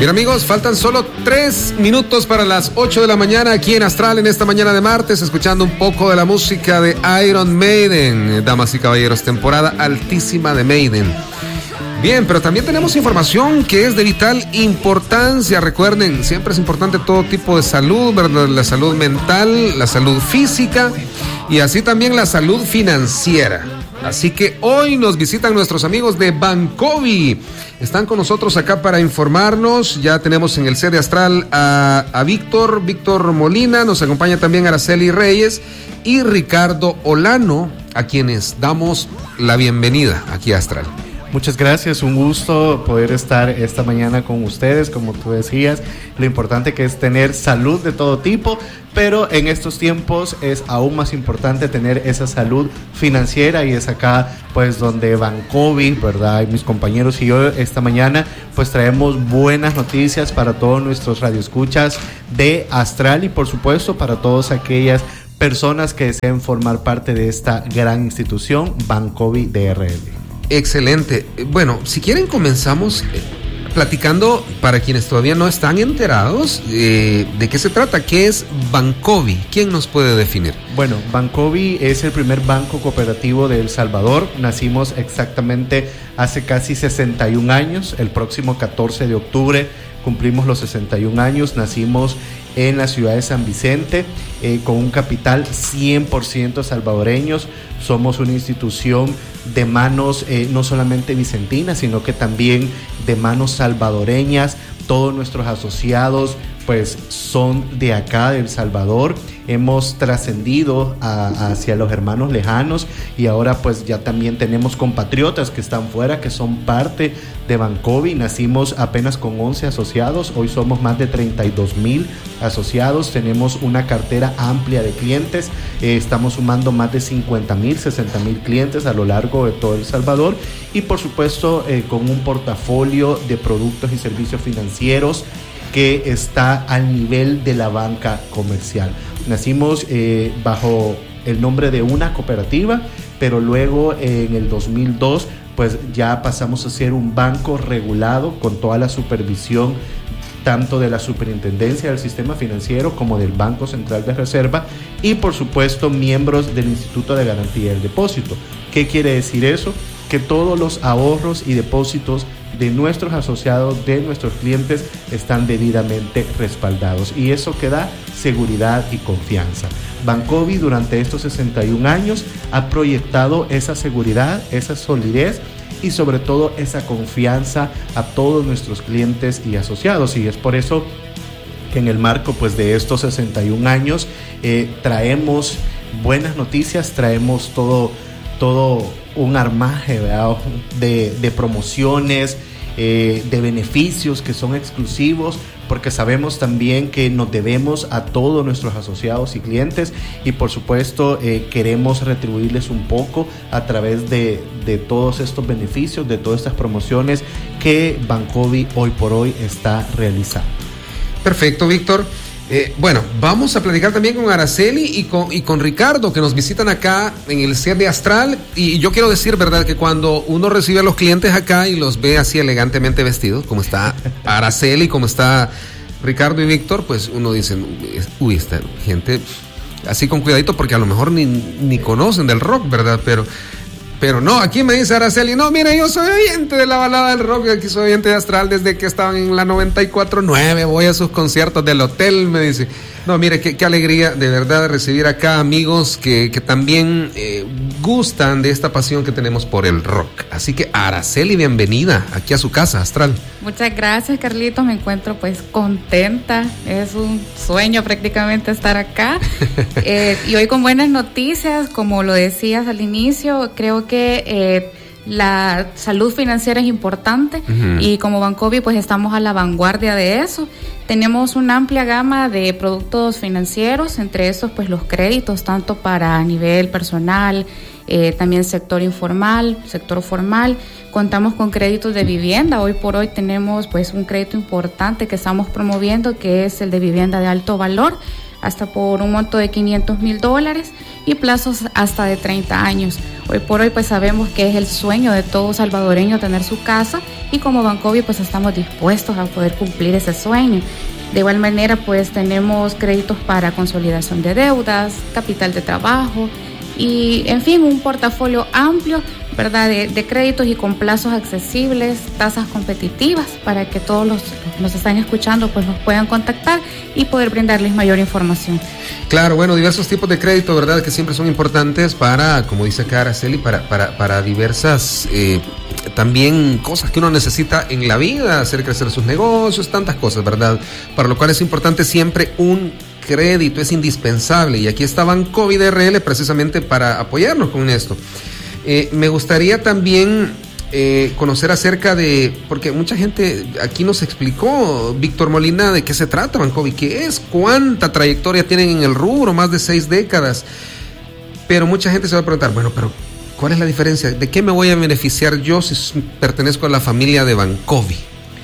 Bien, amigos, faltan solo 3 minutos para las 8 de la mañana aquí en Astral, en esta mañana de martes, escuchando un poco de la música de Iron Maiden. Damas y caballeros, temporada altísima de Maiden. Bien, pero también tenemos información que es de vital importancia. Recuerden, siempre es importante todo tipo de salud, ¿verdad? La salud mental, la salud física y así también la salud financiera. Así que hoy nos visitan nuestros amigos de Bancovi. Están con nosotros acá para informarnos. Ya tenemos en el set de Astral a Víctor Molina. Nos acompaña también Araceli Reyes y Ricardo Olano, a quienes damos la bienvenida aquí a Astral. Muchas gracias, un gusto poder estar esta mañana con ustedes. Como tú decías, lo importante que es tener salud de todo tipo, pero en estos tiempos es aún más importante tener esa salud financiera, y es acá pues donde Bancovi, ¿verdad? Y mis compañeros y yo esta mañana pues traemos buenas noticias para todos nuestros radioescuchas de Astral y por supuesto para todas aquellas personas que deseen formar parte de esta gran institución, Bancovi DRL. Excelente. Bueno, si quieren comenzamos platicando para quienes todavía no están enterados de qué se trata, qué es Bancovi. ¿Quién nos puede definir? Bueno, Bancovi es el primer banco cooperativo de El Salvador. Nacimos exactamente hace casi 61 años. El próximo 14 de octubre cumplimos los 61 años. Nacimos en la ciudad de San Vicente, con un capital 100% salvadoreños. Somos una institución de manos no solamente vicentinas, sino que también de manos salvadoreñas. Todos nuestros asociados pues son de acá, de El Salvador. Hemos trascendido hacia los hermanos lejanos y ahora pues ya también tenemos compatriotas que están fuera, que son parte de Bancovi. Nacimos apenas con 11 asociados, hoy somos más de 32,000 asociados, tenemos una cartera amplia de clientes, estamos sumando más de 50,000, 60,000 clientes a lo largo de todo El Salvador y por supuesto con un portafolio de productos y servicios financieros que está al nivel de la banca comercial. Nacimos bajo el nombre de una cooperativa, pero luego en el 2002 pues ya pasamos a ser un banco regulado con toda la supervisión tanto de la Superintendencia del Sistema Financiero como del Banco Central de Reserva y por supuesto miembros del Instituto de Garantía del Depósito. ¿Qué quiere decir eso? Que todos los ahorros y depósitos de nuestros asociados, de nuestros clientes, están debidamente respaldados y eso que da seguridad y confianza. Bancovi durante estos 61 años ha proyectado esa seguridad, esa solidez y sobre todo esa confianza a todos nuestros clientes y asociados, y es por eso que en el marco pues de estos 61 años traemos buenas noticias, traemos todo un armaje, ¿verdad? de promociones, de beneficios que son exclusivos, porque sabemos también que nos debemos a todos nuestros asociados y clientes y por supuesto queremos retribuirles un poco a través de todos estos beneficios, de todas estas promociones que Bancovi hoy por hoy está realizando. Perfecto, Víctor. Bueno, vamos a platicar también con Araceli y con Ricardo, que nos visitan acá en el set de Astral. Y yo quiero decir, ¿verdad?, que cuando uno recibe a los clientes acá y los ve así elegantemente vestidos, como está Araceli, como está Ricardo y Víctor, pues uno dice, uy, esta gente así con cuidadito, porque a lo mejor ni conocen del rock, ¿verdad? Pero no, aquí me dice Araceli, no, mire, yo soy oyente de la balada del rock, aquí soy oyente de Astral desde que estaban en la 94.9, voy a sus conciertos del hotel, me dice. No, mire, qué alegría de verdad recibir acá amigos que también gustan de esta pasión que tenemos por el rock. Así que Araceli, bienvenida aquí a su casa, Astral. Muchas gracias, Carlitos, me encuentro pues contenta, es un sueño prácticamente estar acá. Y hoy con buenas noticias, como lo decías al inicio, creo que la salud financiera es importante y como Bancovi pues estamos a la vanguardia de eso. Tenemos una amplia gama de productos financieros, entre esos pues los créditos, tanto para nivel personal, también sector informal, sector formal. Contamos con créditos de vivienda. Hoy por hoy tenemos pues un crédito importante que estamos promoviendo, que es el de vivienda de alto valor. hasta por un monto de $500,000 y plazos hasta de 30 años. Hoy por hoy pues sabemos que es el sueño de todo salvadoreño tener su casa, y como Bancovi pues estamos dispuestos a poder cumplir ese sueño. De igual manera pues tenemos créditos para consolidación de deudas, capital de trabajo y en fin un portafolio amplio, ¿verdad? De créditos y con plazos accesibles, tasas competitivas, para que todos los que nos están escuchando pues nos puedan contactar y poder brindarles mayor información. Claro, bueno, diversos tipos de crédito, ¿verdad? Que siempre son importantes para, como dice acá Araceli, para diversas también cosas que uno necesita en la vida, hacer crecer sus negocios, tantas cosas, ¿verdad? Para lo cual es importante siempre un crédito, es indispensable, y aquí está Bancovi DRL precisamente para apoyarnos con esto. Me gustaría también conocer acerca de, porque mucha gente aquí nos explicó, Víctor Molina, de qué se trata Bancovi, qué es, cuánta trayectoria tienen en el rubro, más de 6 décadas, pero mucha gente se va a preguntar, bueno, pero ¿cuál es la diferencia? ¿De qué me voy a beneficiar yo si pertenezco a la familia de Bancovi?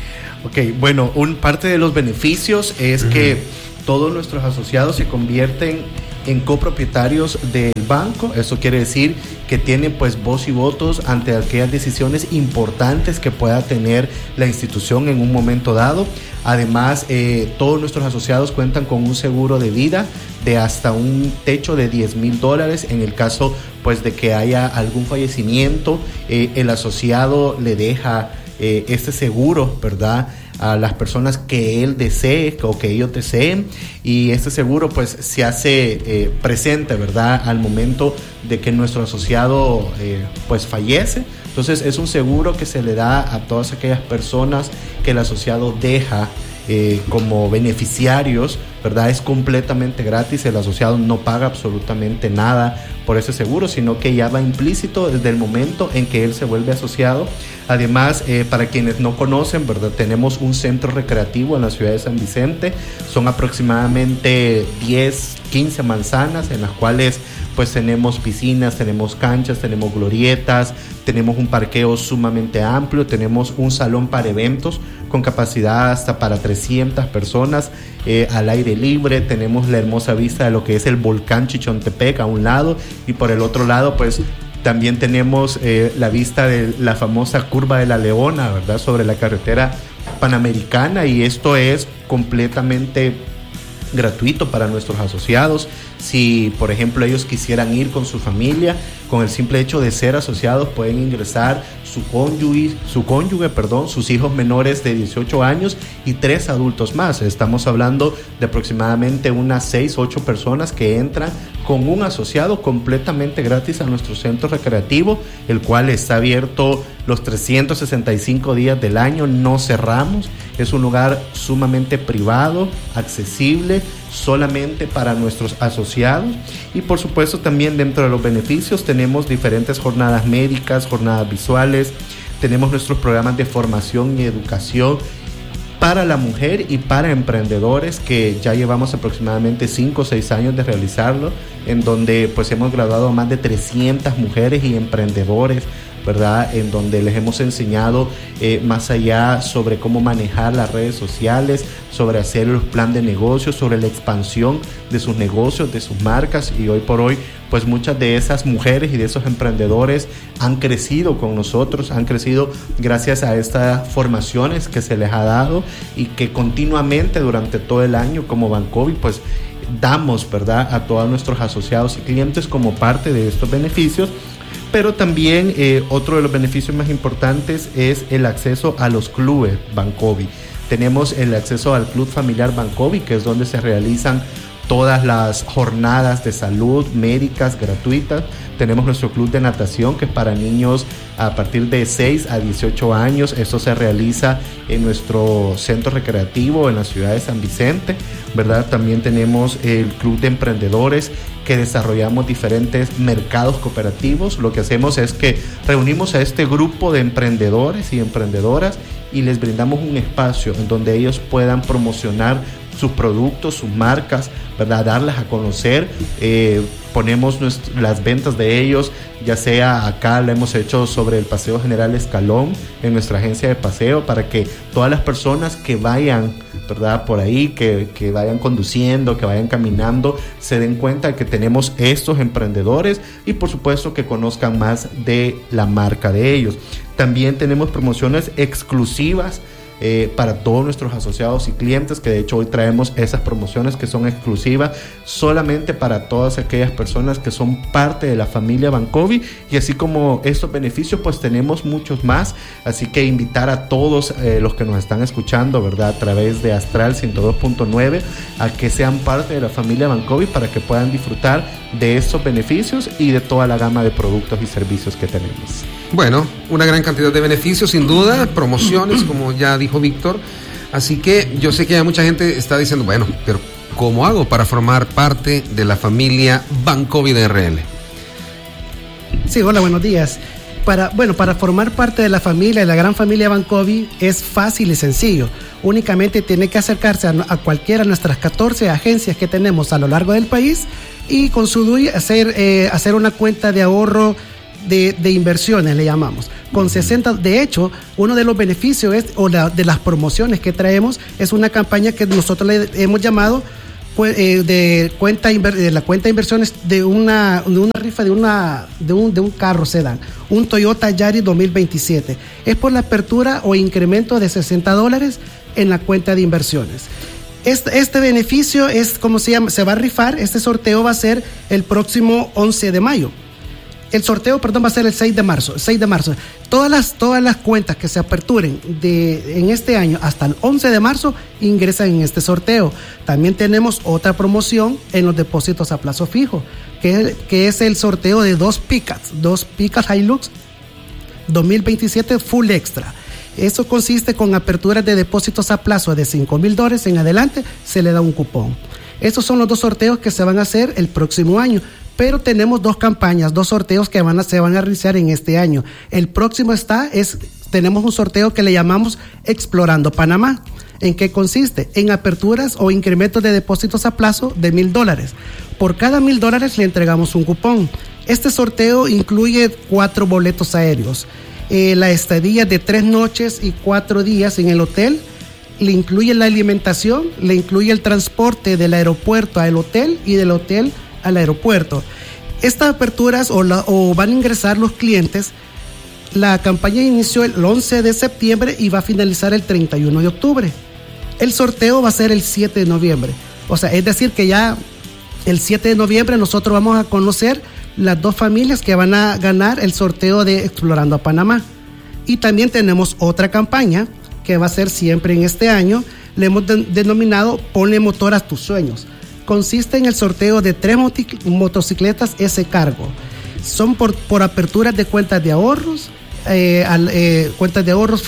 Ok, bueno, parte de los beneficios es que todos nuestros asociados se convierten en copropietarios del banco. Eso quiere decir que tienen pues voz y votos ante aquellas decisiones importantes que pueda tener la institución en un momento dado. Además, todos nuestros asociados cuentan con un seguro de vida de hasta un techo de $10,000 en el caso pues de que haya algún fallecimiento. El asociado le deja este seguro, ¿verdad?, a las personas que él desee o que ellos deseen, y este seguro pues se hace presente, ¿verdad?, al momento de que nuestro asociado pues fallece. Entonces es un seguro que se le da a todas aquellas personas que el asociado deja como beneficiarios, ¿verdad? Es completamente gratis, el asociado no paga absolutamente nada por ese seguro, sino que ya va implícito desde el momento en que él se vuelve asociado. Además, para quienes no conocen, ¿verdad?, tenemos un centro recreativo en la ciudad de San Vicente. Son aproximadamente 10-15 manzanas en las cuales pues tenemos piscinas, tenemos canchas, tenemos glorietas, tenemos un parqueo sumamente amplio, tenemos un salón para eventos con capacidad hasta para 300 personas al aire libre. Tenemos la hermosa vista de lo que es el volcán Chichontepec a un lado, y por el otro lado pues también tenemos la vista de la famosa curva de la Leona, ¿verdad?, sobre la carretera panamericana, y esto es completamente gratuito para nuestros asociados. Si por ejemplo ellos quisieran ir con su familia, con el simple hecho de ser asociados pueden ingresar su cónyuge, sus hijos menores de 18 años y 3 adultos más. Estamos hablando de aproximadamente unas 6-8 personas que entran con un asociado completamente gratis a nuestro centro recreativo, el cual está abierto los 365 días del año, no cerramos. Es un lugar sumamente privado, accesible, solamente para nuestros asociados. Y por supuesto también dentro de los beneficios tenemos diferentes jornadas médicas, jornadas visuales, tenemos nuestros programas de formación y educación para la mujer y para emprendedores, que ya llevamos aproximadamente 5 o 6 años de realizarlo, en donde pues hemos graduado a más de 300 mujeres y emprendedores, ¿verdad?, en donde les hemos enseñado más allá sobre cómo manejar las redes sociales, sobre hacer los planes de negocios, sobre la expansión de sus negocios, de sus marcas. Y hoy por hoy pues muchas de esas mujeres y de esos emprendedores han crecido con nosotros, han crecido gracias a estas formaciones que se les ha dado y que continuamente durante todo el año como Bancovi pues damos, ¿verdad?, a todos nuestros asociados y clientes como parte de estos beneficios. Pero también otro de los beneficios más importantes es el acceso a los clubes Bancovi. Tenemos el acceso al Club Familiar Bancovi, que es donde se realizan todas las jornadas de salud médicas gratuitas. Tenemos nuestro club de natación, que es para niños a partir de 6 a 18 años. Esto se realiza en nuestro centro recreativo en la ciudad de San Vicente, ¿verdad? También tenemos el club de emprendedores, que desarrollamos diferentes mercados cooperativos. Lo que hacemos es que reunimos a este grupo de emprendedores y emprendedoras y les brindamos un espacio en donde ellos puedan promocionar sus productos, sus marcas, ¿verdad? Darlas a conocer. Ponemos las ventas de ellos, ya sea acá lo hemos hecho sobre el Paseo General Escalón en nuestra agencia de paseo, para que todas las personas que vayan, ¿verdad?, por ahí, que vayan conduciendo, que vayan caminando, se den cuenta de que tenemos estos emprendedores y por supuesto que conozcan más de la marca de ellos. También tenemos promociones exclusivas para todos nuestros asociados y clientes, que de hecho hoy traemos esas promociones que son exclusivas solamente para todas aquellas personas que son parte de la familia Bancovi. Y así como estos beneficios, pues tenemos muchos más, así que invitar a todos los que nos están escuchando, ¿verdad?, a través de Astral 102.9 a que sean parte de la familia Bancovi para que puedan disfrutar de estos beneficios y de toda la gama de productos y servicios que tenemos. Bueno, una gran cantidad de beneficios, sin duda, promociones, como ya dijo Víctor. Así que yo sé que ya mucha gente está diciendo, bueno, pero ¿cómo hago para formar parte de la familia Bancovi DRL? Sí, hola, buenos días. Para formar parte de la familia, de la gran familia Bancovi, es fácil y sencillo. Únicamente tiene que acercarse a cualquiera de nuestras 14 agencias que tenemos a lo largo del país y con su DUI hacer una cuenta de ahorro de inversiones, le llamamos. Con 60, de hecho, uno de los beneficios de las promociones que traemos es una campaña que nosotros le hemos llamado de la cuenta de inversiones de una rifa de un carro sedán, un Toyota Yaris 2027. Es por la apertura o incremento de $60 en la cuenta de inversiones. Este beneficio es, ¿cómo se llama? Se va a rifar. Este sorteo va a ser el próximo 11 de mayo. El sorteo, va a ser el 6 de marzo. Todas las cuentas que se aperturen en este año hasta el 11 de marzo ingresan en este sorteo. También tenemos otra promoción en los depósitos a plazo fijo, que es el sorteo de dos Pickups Hilux 2027 Full Extra. Eso consiste con aperturas de depósitos a plazo de $5,000 en adelante, se le da un cupón. Estos son los dos sorteos que se van a hacer el próximo año. Pero tenemos dos campañas, dos sorteos que se van a realizar en este año. El próximo tenemos un sorteo que le llamamos Explorando Panamá. ¿En qué consiste? En aperturas o incrementos de depósitos a plazo de $1,000. Por cada $1,000 le entregamos un cupón. Este sorteo incluye 4 boletos aéreos. La estadía de 3 noches y 4 días en el hotel. Le incluye la alimentación, le incluye el transporte del aeropuerto al hotel y del hotel al aeropuerto. Estas aperturas o van a ingresar los clientes. La campaña inició el 11 de septiembre y va a finalizar el 31 de octubre. El sorteo va a ser el 7 de noviembre. O sea, es decir que ya el 7 de noviembre nosotros vamos a conocer las dos familias que van a ganar el sorteo de Explorando a Panamá. Y también tenemos otra campaña que va a ser siempre en este año. Le hemos denominado Ponle motor a tus sueños. Consiste en el sorteo de 3 motocicletas S-Cargo. Son por aperturas de cuentas de ahorros, cuentas de ahorros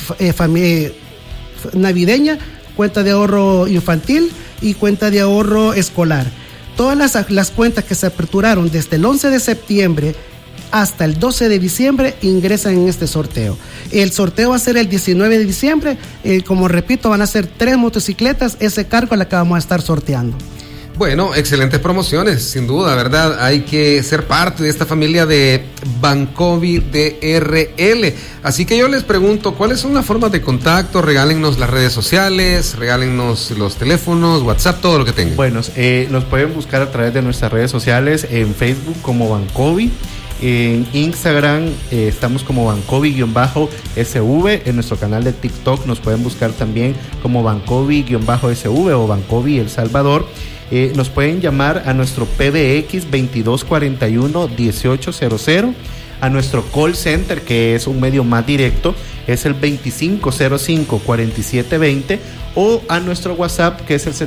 navideña, cuenta de ahorro infantil y cuenta de ahorro escolar. Todas las cuentas que se aperturaron desde el 11 de septiembre hasta el 12 de diciembre ingresan en este sorteo. El sorteo va a ser el 19 de diciembre. Como repito, van a ser 3 motocicletas S-Cargo a la que vamos a estar sorteando. Bueno, excelentes promociones, sin duda, ¿verdad? Hay que ser parte de esta familia de Bancovi DRL. Así que yo les pregunto, ¿cuáles son las formas de contacto? Regálennos las redes sociales, regálennos los teléfonos, WhatsApp, todo lo que tengan. Bueno, nos pueden buscar a través de nuestras redes sociales, en Facebook como Bancovi. En Instagram estamos como Bancovi-SV. En nuestro canal de TikTok nos pueden buscar también como Bancovi-SV o Bancovi El Salvador. Nos pueden llamar a nuestro PBX 2241-1800, a nuestro call center, que es un medio más directo, es el 2505-4720, o a nuestro WhatsApp, que es el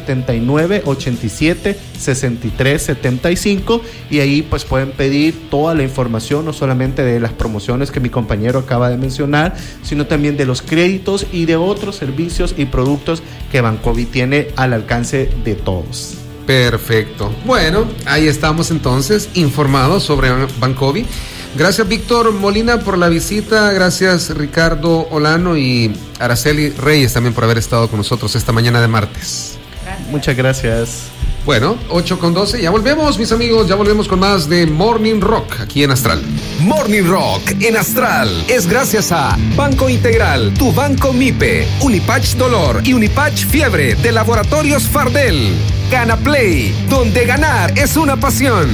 7987-6375, y ahí pues pueden pedir toda la información, no solamente de las promociones que mi compañero acaba de mencionar, sino también de los créditos y de otros servicios y productos que Bancovi tiene al alcance de todos. Perfecto. Bueno, ahí estamos entonces informados sobre Bancovi. Gracias, Víctor Molina, por la visita. Gracias, Ricardo Olano y Araceli Reyes también por haber estado con nosotros esta mañana de martes. Muchas gracias. Bueno, 8:12, ya volvemos, mis amigos, ya volvemos con más de Morning Rock aquí en Astral. Morning Rock en Astral es gracias a Banco Integral, tu banco MIPE, Unipatch Dolor y Unipatch Fiebre de Laboratorios Fardel. Gana Play, donde ganar es una pasión.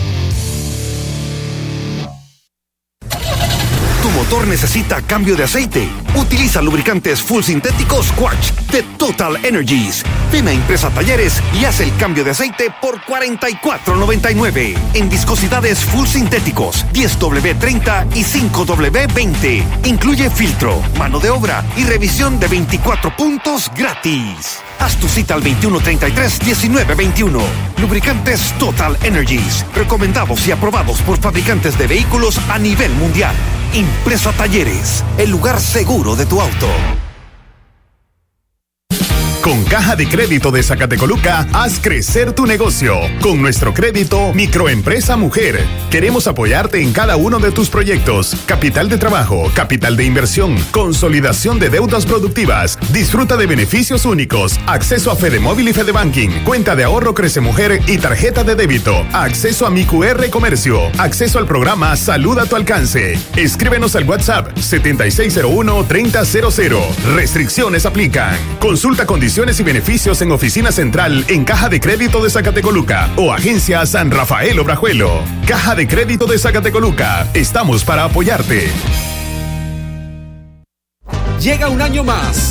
Tu motor necesita cambio de aceite. Utiliza lubricantes full sintéticos Quartz de Total Energies. Ven a Impresa Talleres y haz el cambio de aceite por $44.99. En viscosidades full sintéticos 10W30 y 5W20. Incluye filtro, mano de obra y revisión de 24 puntos gratis. Haz tu cita al 2133-1921. Lubricantes Total Energies. Recomendados y aprobados por fabricantes de vehículos a nivel mundial. Impresa Talleres, el lugar seguro de tu auto. Con Caja de Crédito de Zacatecoluca, haz crecer tu negocio. Con nuestro crédito Microempresa Mujer, queremos apoyarte en cada uno de tus proyectos. Capital de trabajo, capital de inversión, consolidación de deudas productivas. Disfruta de beneficios únicos. Acceso a Fedemóvil y Fedebanking, cuenta de ahorro Crece Mujer y tarjeta de débito. Acceso a Mi QR Comercio. Acceso al programa Salud a tu alcance. Escríbenos al WhatsApp 7601-3000. Restricciones aplican. Consulta condiciones y beneficios en Oficina Central en Caja de Crédito de Zacatecoluca o Agencia San Rafael Obrajuelo. Caja de Crédito de Zacatecoluca. Estamos para apoyarte. Llega un año más